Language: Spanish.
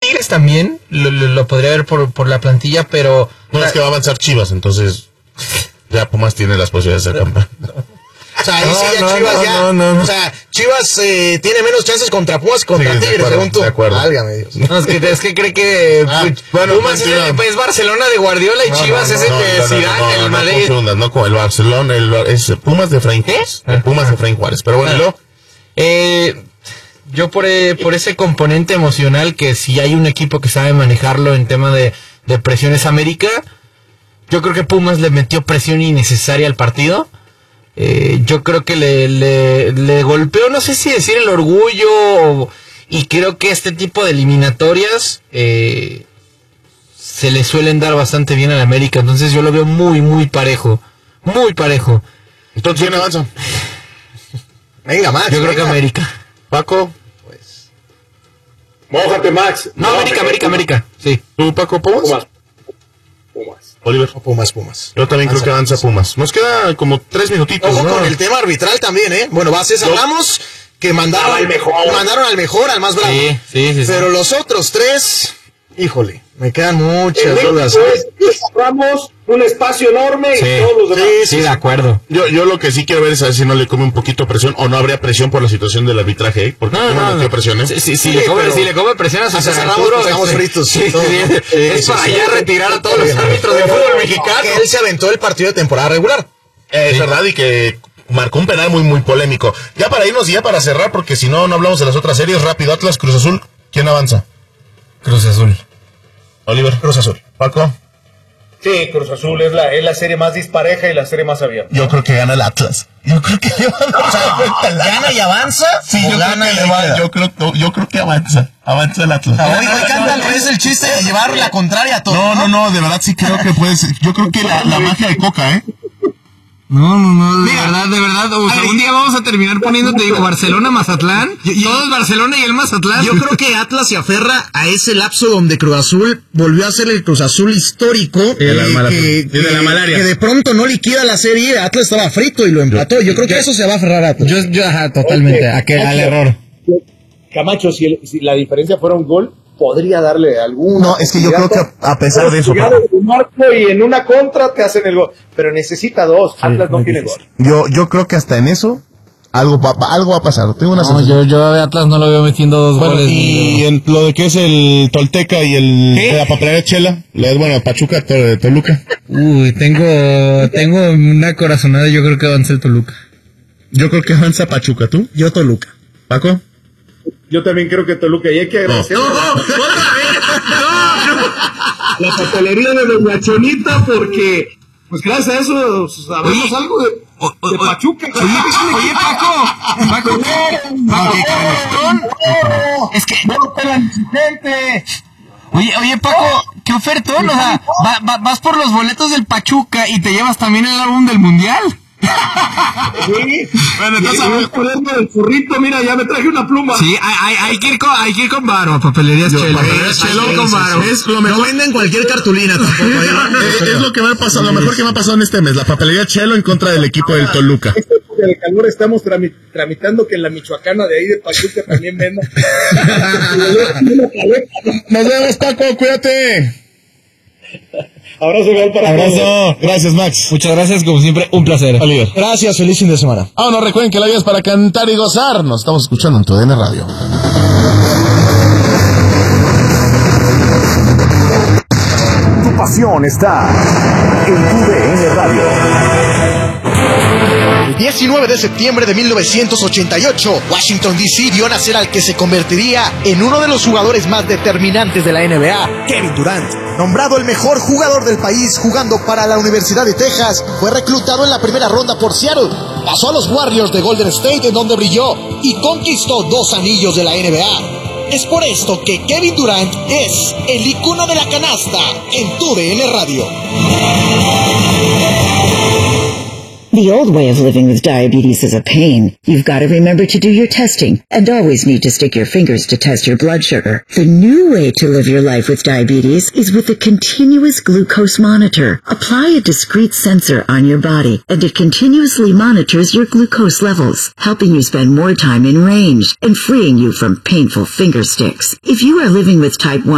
Tigres también lo podría ver por la plantilla, pero... No, es que va a avanzar Chivas, entonces ya Pumas tiene las posibilidades de ser campeón. O sea, ahí sí ya Chivas ya... O sea, Chivas tiene menos chances contra Pumas que contra Tigres, según tú. De acuerdo. Válgame Dios. No, es que cree que Pumas es Barcelona de Guardiola y Chivas es el de Zidane, el Madrid. No, como el Barcelona, es Pumas de Efraín Juárez. Pumas de Efraín Juárez. Pero bueno, yo por ese componente emocional, que si hay un equipo que sabe manejarlo en tema de presiones América, yo creo que Pumas le metió presión innecesaria al partido. Yo creo que le golpeó, no sé si decir el orgullo, y creo que este tipo de eliminatorias se le suelen dar bastante bien al América, entonces yo lo veo muy, muy parejo. Muy parejo. Entonces, ¿quién avanza? Venga, Max. Yo creo que América. Paco. Pues. Mójate, Max. No, América. Sí. ¿Tú, Paco, Pumas? Oliver. Pumas. Yo también creo que avanza Pumas. Nos queda como 3 minutitos. Ojo ¿no? con el tema arbitral también, ¿eh? Bueno, va César Ramos, que mandaron al mejor, al más bravo. Sí. Pero los otros 3, híjole, me quedan muchas dudas. Ramos, un espacio enorme y todos los demás. Sí, de acuerdo. Yo lo que sí quiero ver es a ver si no le come un poquito presión o no habría presión por la situación del arbitraje, ¿eh? Porque no metió presión, ¿eh? Si le come presión a César Ramos, pues estamos fritos. Es para ya retirar a todos los árbitros de fútbol mexicano. Que él se aventó el partido de temporada regular. Es verdad, y que marcó un penal muy, muy polémico. Ya para irnos y ya para cerrar, porque si no hablamos de las otras series, rápido, Atlas, Cruz Azul, ¿quién avanza? Cruz Azul. Oliver. Cruz Azul. Paco. Sí, Cruz Azul es la serie más dispareja y la serie más abierta. Yo creo que gana el Atlas. Yo creo que ¿Gana y avanza? Sí, yo creo que avanza. Avanza el Atlas. Hoy canta al revés el chiste de llevar la contraria a todo. No, de verdad sí creo que puede ser. Yo creo que la magia de Coca, ¿eh? No, de verdad. O sea, un día vamos a terminar poniéndote, digo, Barcelona-Mazatlán. Todo es Barcelona y el Mazatlán. Yo creo que Atlas se aferra a ese lapso donde Cruz Azul volvió a ser el Cruz Azul histórico. De la malaria. Que de pronto no liquida la serie. Atlas estaba frito y lo empató. Yo creo que eso se va a aferrar a Atlas. Yo totalmente, al error. Camacho, si la diferencia fuera un gol, podría darle alguna. No, es que yo creo que a pesar de eso. Y en una contra te hacen el gol. Pero necesita 2. Atlas no tiene gol. Yo creo que hasta en eso algo va a pasar. Tengo una sensación. Yo a Atlas no lo veo metiendo 2 goles. Y en lo de que es el Tolteca y la papelería Chela, Pachuca, Toluca. Uy, tengo una corazonada, yo creo que avanza el Toluca. Yo creo que avanza Pachuca, ¿tú? Yo Toluca. ¿Paco? Yo también creo que Toluca, y hay que agradecer. La papelería de Doña Chonita, porque, pues gracias a eso sabemos algo de Pachuca. Oye, Paco, es que no pelan gente. Oye, Paco, qué ofertón, o sea, vas por los boletos del Pachuca y te llevas también el álbum del Mundial. Sí. Bueno, entonces poniendo el furrito, mira, ya me traje una pluma. Sí, hay que ir con varo a papelerías Chelo. Con varo. Es lo mejor. No venden cualquier cartulina tampoco. Es lo que me ha pasado, lo mejor que me ha pasado en este mes, la papelería Chelo en contra del equipo del Toluca. De calor estamos tramitando que en la Michoacana de ahí de Pachuca también venda. Nos vemos, Paco, cuídate. Abrazo para todos. Gracias, Max. Muchas gracias, como siempre, un placer. Oliver. Gracias, feliz fin de semana. No recuerden que la vida es para cantar y gozar. Nos estamos escuchando en tu DN Radio. Tu pasión está en tu DN Radio. El 19 de septiembre de 1988, Washington D.C. vio nacer al que se convertiría en uno de los jugadores más determinantes de la NBA, Kevin Durant. Nombrado el mejor jugador del país jugando para la Universidad de Texas, fue reclutado en la primera ronda por Seattle. Pasó a los Warriors de Golden State, en donde brilló y conquistó 2 anillos de la NBA. Es por esto que Kevin Durant es el icono de la canasta en tu DN Radio. The old way of living with diabetes is a pain. You've got to remember to do your testing and always need to stick your fingers to test your blood sugar. The new way to live your life with diabetes is with a continuous glucose monitor. Apply a discrete sensor on your body and it continuously monitors your glucose levels, helping you spend more time in range and freeing you from painful finger sticks. If you are living with type 1